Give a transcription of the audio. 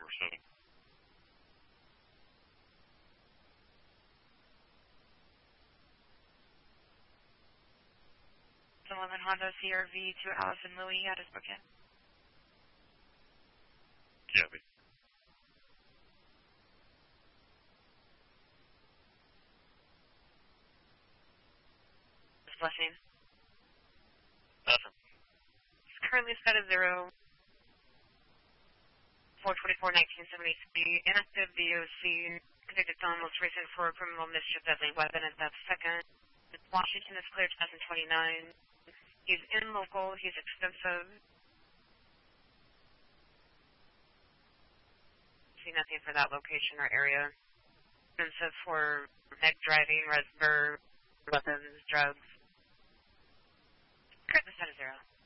4-7. Someone in Honda CRV to Allison Louie, how does Spokane? Copy. Blessing. Nothing. It's currently set at 0. 424-1973. Inactive VOC. Convicted felon most recent for criminal mischief, deadly weapon, and theft second. Washington is clear 2029. He's in local. He's expensive. See nothing for that location or area. Expensive for neck driving, reserve, weapons, drugs. Currently set at 0.